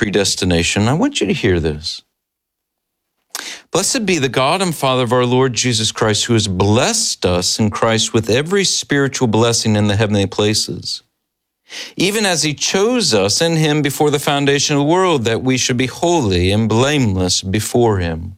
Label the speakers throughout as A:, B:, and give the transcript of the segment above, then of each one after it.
A: predestination. I want you to hear this. Blessed be the God and Father of our Lord Jesus Christ, who has blessed us in Christ with every spiritual blessing in the heavenly places, even as he chose us in him before the foundation of the world, that we should be holy and blameless before him.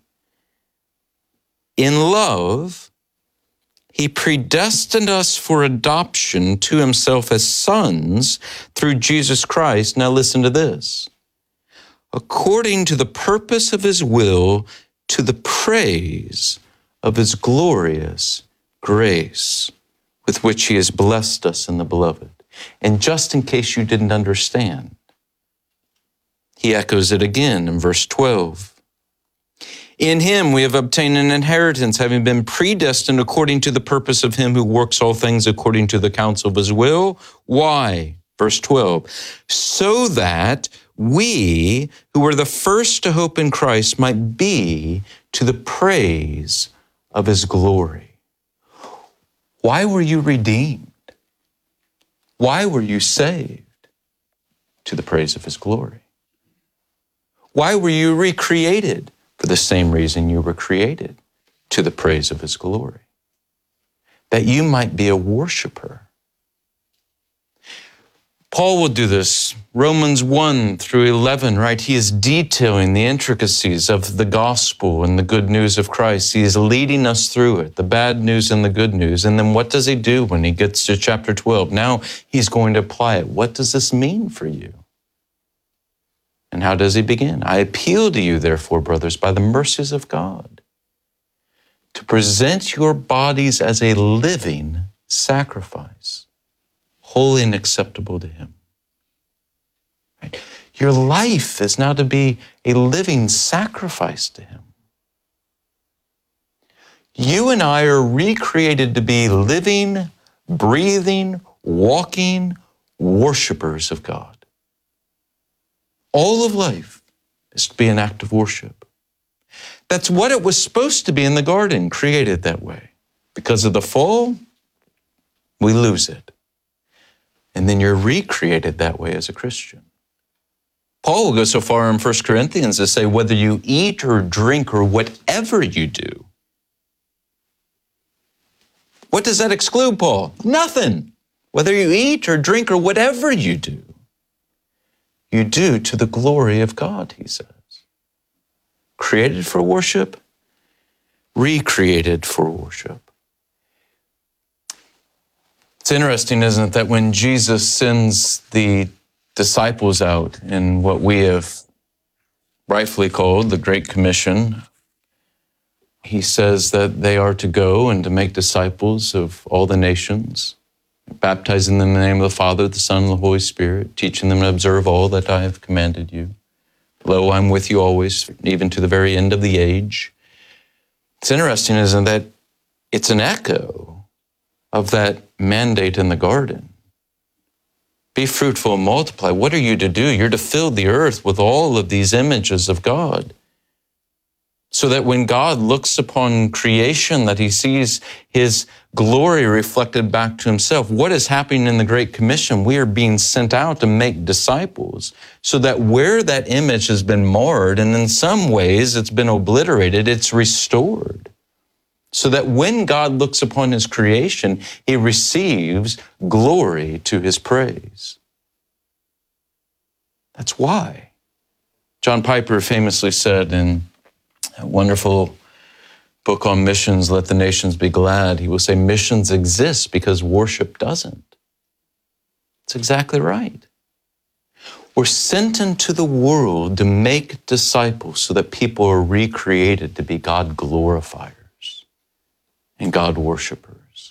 A: In love, he predestined us for adoption to himself as sons through Jesus Christ. Now listen to this. According to the purpose of his will, to the praise of his glorious grace, with which he has blessed us in the beloved. And just in case you didn't understand, he echoes it again in verse 12. In him we have obtained an inheritance, having been predestined according to the purpose of him who works all things according to the counsel of his will. Why? Verse 12. So that we, who were the first to hope in Christ, might be to the praise of his glory. Why were you redeemed? Why were you saved? To the praise of his glory. Why were you recreated? For the same reason you were created, to the praise of his glory. That you might be a worshiper. Paul will do this. Romans 1 through 11, right? He is detailing the intricacies of the gospel and the good news of Christ. He is leading us through it, the bad news and the good news. And then what does he do when he gets to chapter 12? Now he's going to apply it. What does this mean for you? And how does he begin? I appeal to you, therefore, brothers, by the mercies of God, to present your bodies as a living sacrifice, holy and acceptable to him. Right? Your life is now to be a living sacrifice to him. You and I are recreated to be living, breathing, walking worshipers of God. All of life is to be an act of worship. That's what it was supposed to be in the garden, created that way. Because of the fall, we lose it. And then you're recreated that way as a Christian. Paul will go so far in 1 Corinthians to say, whether you eat or drink or whatever you do. What does that exclude, Paul? Nothing. Whether you eat or drink or whatever you do to the glory of God, he says. Created for worship, recreated for worship. It's interesting, isn't it, that when Jesus sends the disciples out in what we have rightfully called the Great Commission, he says that they are to go and to make disciples of all the nations, baptizing them in the name of the Father, the Son, and the Holy Spirit, teaching them to observe all that I have commanded you. Lo, I'm with you always, even to the very end of the age. It's interesting, isn't it, that it's an echo of that mandate in the garden. Be fruitful and multiply. What are you to do? You're to fill the earth with all of these images of God. So that when God looks upon creation, that he sees his glory reflected back to himself. What is happening in the Great Commission? We are being sent out to make disciples, so that where that image has been marred, and in some ways it's been obliterated, it's restored. So that when God looks upon his creation, he receives glory to his praise. That's why. John Piper famously said in a wonderful book on missions, Let the Nations Be Glad, he will say, missions exist because worship doesn't. That's exactly right. We're sent into the world to make disciples so that people are recreated to be God glorifiers and God worshipers.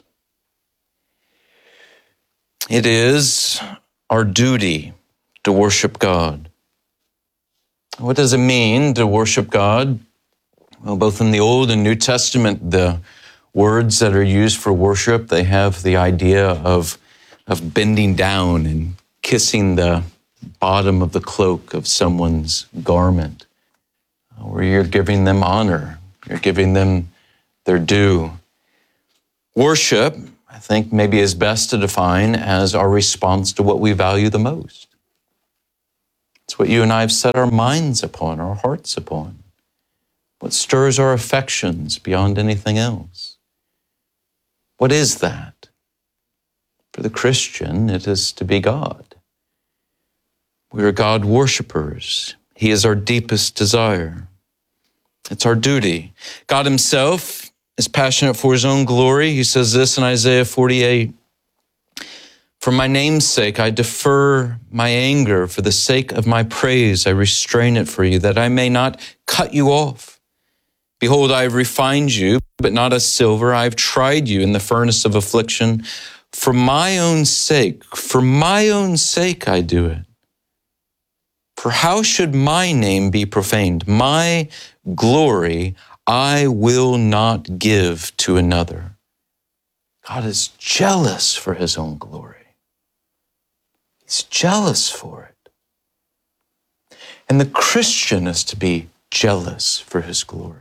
A: It is our duty to worship God. What does it mean to worship God? Well, both in the Old and New Testament, the words that are used for worship, they have the idea of bending down and kissing the bottom of the cloak of someone's garment, where you're giving them honor, you're giving them their due. Worship, I think, maybe is best to define as our response to what we value the most. It's what you and I have set our minds upon, our hearts upon. What stirs our affections beyond anything else? What is that? For the Christian, it is to be God. We are God worshipers. He is our deepest desire. It's our duty. God himself is passionate for his own glory. He says this in Isaiah 48, "For my name's sake, I defer my anger. For the sake of my praise, I restrain it for you, that I may not cut you off. Behold, I have refined you, but not as silver. I have tried you in the furnace of affliction. For my own sake I do it. For how should my name be profaned? My glory I will not give to another." God is jealous for his own glory. He's jealous for it. And the Christian is to be jealous for his glory.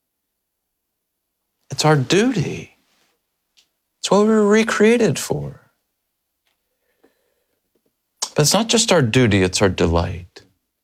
A: It's our duty. It's what we were recreated for. But it's not just our duty, it's our delight.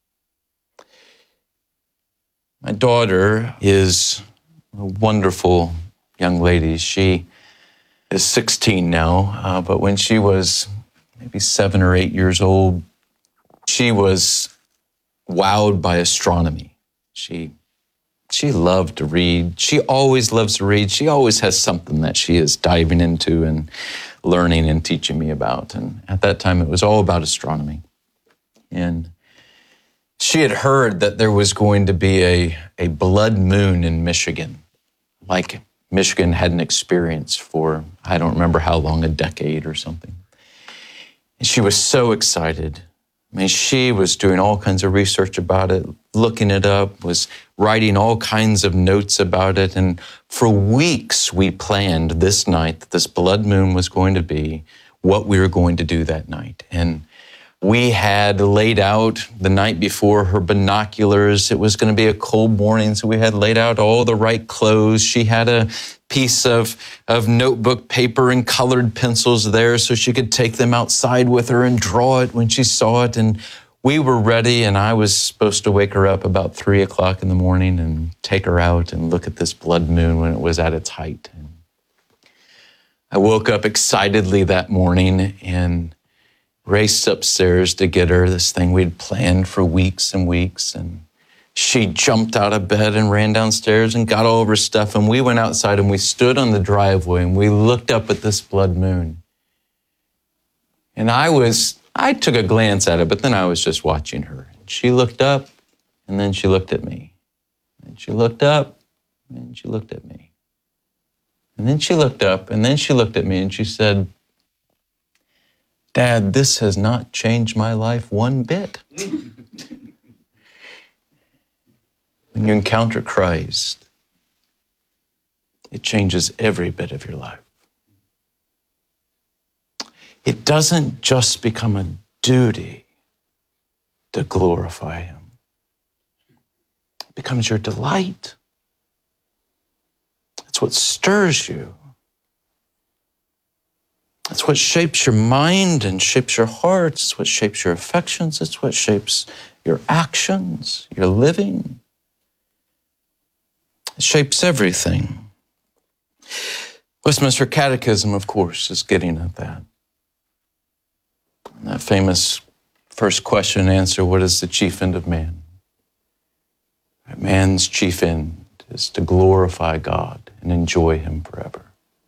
A: My daughter is a wonderful young lady. She is 16 now, but when she was maybe 7 or 8 years old, she was wowed by astronomy. She loved to read. She always loves to read. She always has something that she is diving into and learning and teaching me about. And at that time, it was all about astronomy. And she had heard that there was going to be a blood moon in Michigan, like Michigan hadn't experienced for, I don't remember how long, a decade or something. And she was so excited. I mean, she was doing all kinds of research about it, looking it up, was writing all kinds of notes about it. And for weeks, we planned this night that this blood moon was going to be, what we were going to do that night. And we had laid out the night before her binoculars. It was going to be a cold morning, so we had laid out all the right clothes. She had a piece of notebook paper and colored pencils there so she could take them outside with her and draw it when she saw it. And we were ready, and I was supposed to wake her up about 3 o'clock in the morning and take her out and look at this blood moon when it was at its height. And I woke up excitedly that morning and raced upstairs to get her this thing we'd planned for weeks and weeks. And she jumped out of bed and ran downstairs and got all of her stuff. And we went outside and we stood on the driveway and we looked up at this blood moon. And I took a glance at it, but then I was just watching her. She looked up and then she looked at me. And she looked up and she looked at me. And then she looked up and then she looked at me and she said, "Dad, this has not changed my life one bit." When you encounter Christ, it changes every bit of your life. It doesn't just become a duty to glorify him. It becomes your delight. It's what stirs you. It's what shapes your mind and shapes your heart. It's what shapes your affections. It's what shapes your actions, your living. It shapes everything. Westminster Catechism, of course, is getting at that. And that famous first question and answer, what is the chief end of man? Man's chief end is to glorify God and enjoy him forever.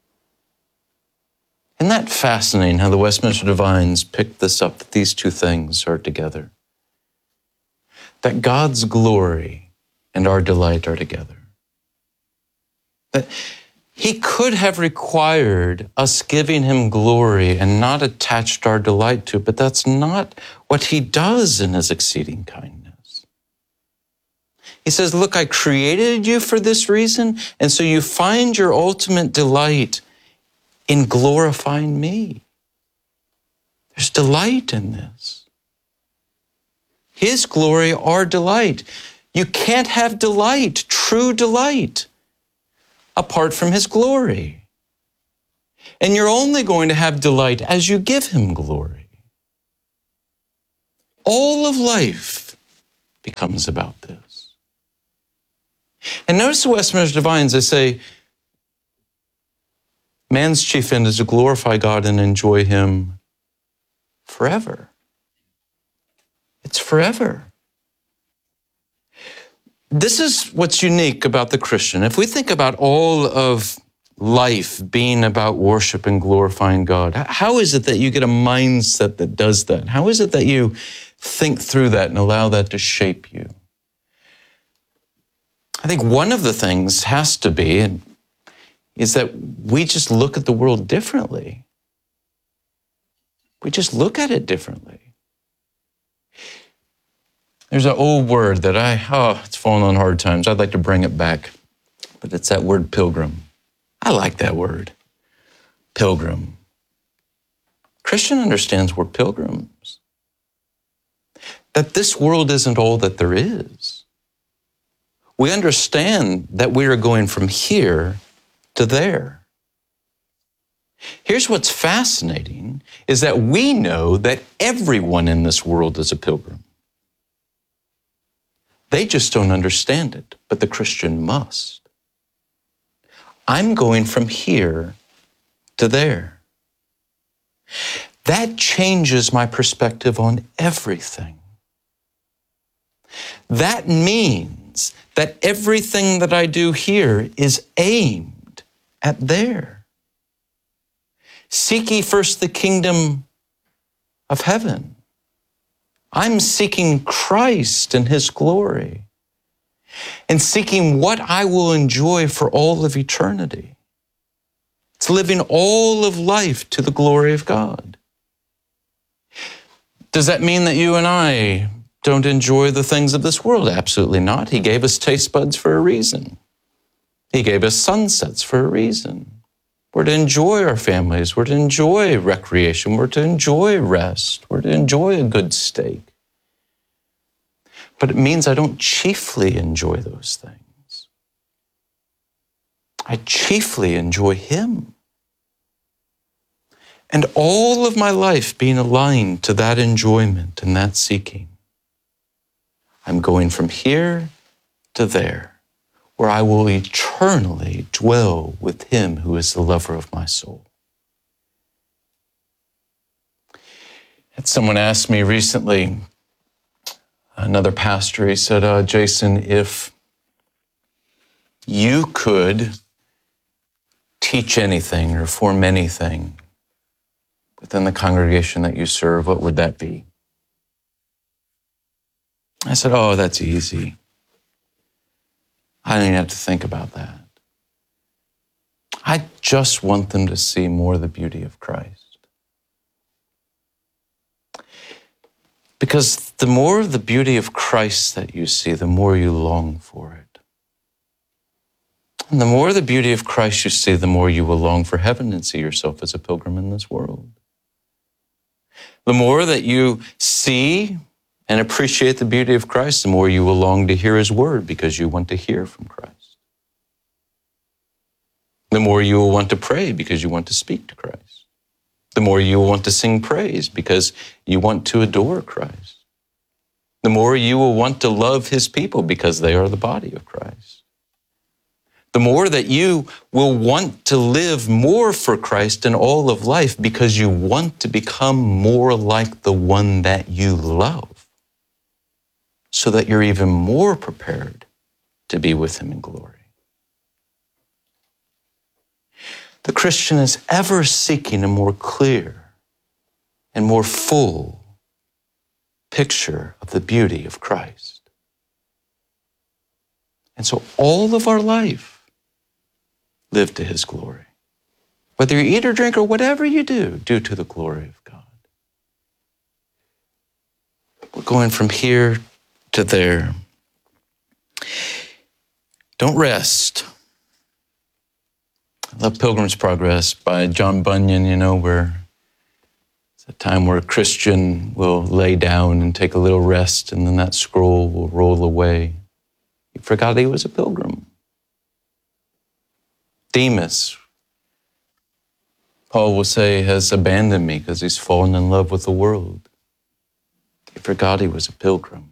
A: Isn't that fascinating how the Westminster Divines picked this up, that these two things are together? That God's glory and our delight are together. That he could have required us giving him glory and not attached our delight to it, but that's not what he does in his exceeding kindness. He says, look, I created you for this reason, and so you find your ultimate delight in glorifying me. There's delight in this. His glory, our delight. You can't have delight, true delight, apart from his glory. And you're only going to have delight as you give him glory. all of life becomes about this. And notice the Westminster Divines, they say, man's chief end is to glorify God and enjoy him forever. It's forever. This is what's unique about the Christian. If we think about all of life being about worship and glorifying God, how is it that you get a mindset that does that? How is it that you think through that and allow that to shape you? I think one of the things has to be is that we just look at the world differently. We just look at it differently. There's an old word that it's fallen on hard times. I'd like to bring it back, but it's that word pilgrim. I like that word, pilgrim. Christian understands we're pilgrims, that this world isn't all that there is. We understand that we are going from here to there. Here's what's fascinating, is that we know that everyone in this world is a pilgrim. They just don't understand it, but the Christian must. I'm going from here to there. That changes my perspective on everything. That means that everything that I do here is aimed at there. Seek ye first the kingdom of heaven. I'm seeking Christ and his glory and seeking what I will enjoy for all of eternity. It's living all of life to the glory of God. Does that mean that you and I don't enjoy the things of this world? Absolutely not. He gave us taste buds for a reason. He gave us sunsets for a reason. We're to enjoy our families. We're to enjoy recreation. We're to enjoy rest. We're to enjoy a good steak. But it means I don't chiefly enjoy those things. I chiefly enjoy him. And all of my life being aligned to that enjoyment and that seeking. I'm going from here to there, where I will eternally dwell with him who is the lover of my soul. And someone asked me recently, another pastor, he said, Jason, if you could teach anything or form anything within the congregation that you serve, what would that be? I said, that's easy. I don't even have to think about that. I just want them to see more of the beauty of Christ. Because the more of the beauty of Christ that you see, the more you long for it. And the more of the beauty of Christ you see, the more you will long for heaven and see yourself as a pilgrim in this world. The more that you see and appreciate the beauty of Christ, the more you will long to hear his word because you want to hear from Christ. The more you will want to pray because you want to speak to Christ. The more you will want to sing praise because you want to adore Christ. The more you will want to love his people because they are the body of Christ. The more that you will want to live more for Christ in all of life because you want to become more like the one that you love, so that you're even more prepared to be with him in glory. The Christian is ever seeking a more clear and more full picture of the beauty of Christ. And so all of our life, live to his glory. Whether you eat or drink or whatever you do, do to the glory of God. We're going from here to there. Don't rest. I love Pilgrim's Progress by John Bunyan, where it's a time where a Christian will lay down and take a little rest, and then that scroll will roll away. He forgot he was a pilgrim. Demas, Paul will say, has abandoned me because he's fallen in love with the world. He forgot he was a pilgrim.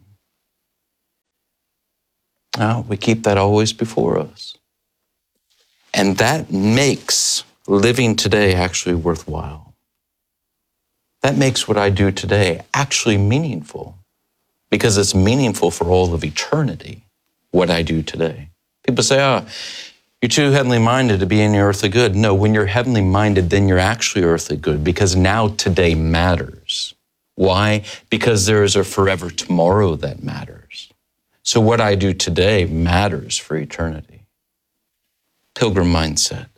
A: Now, we keep that always before us. And that makes living today actually worthwhile. That makes what I do today actually meaningful, because it's meaningful for all of eternity, what I do today. People say, you're too heavenly minded to be any earthly good. No, when you're heavenly minded, then you're actually earthly good, because now today matters. Why? Because there is a forever tomorrow that matters. So what I do today matters for eternity. Pilgrim mindset.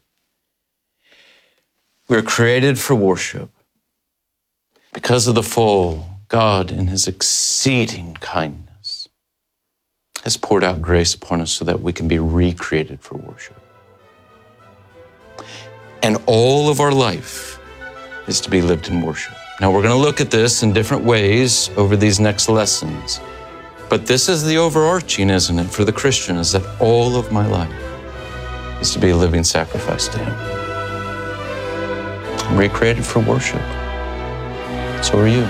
A: We're created for worship. Because of the fall, God, in his exceeding kindness, has poured out grace upon us so that we can be recreated for worship. And all of our life is to be lived in worship. Now, we're going to look at this in different ways over these next lessons. But this is the overarching, isn't it, for the Christian, is that all of my life is to be a living sacrifice to him. I'm recreated for worship. So are you.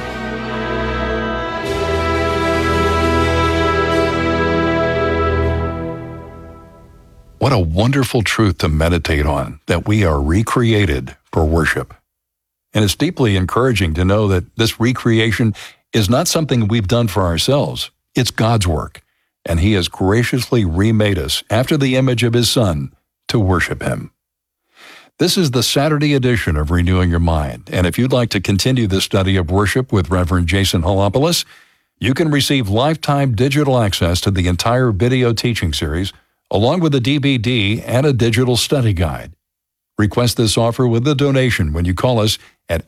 B: What a wonderful truth to meditate on, that we are recreated for worship. And it's deeply encouraging to know that this recreation is not something we've done for ourselves. It's God's work, and he has graciously remade us after the image of his Son to worship him. This is the Saturday edition of Renewing Your Mind, and if you'd like to continue the study of worship with Reverend Jason Holopoulos, you can receive lifetime digital access to the entire video teaching series, along with a DVD and a digital study guide. Request this offer with a donation when you call us at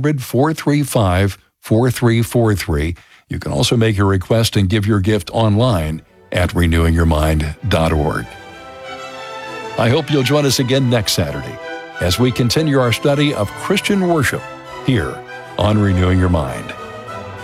B: 800-435-4343. You can also make your request and give your gift online at renewingyourmind.org. I hope you'll join us again next Saturday as we continue our study of Christian worship here on Renewing Your Mind.